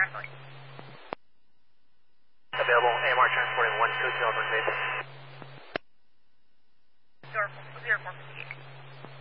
Ashley. Available, AMR transporting 1 Hotel Base. 0458.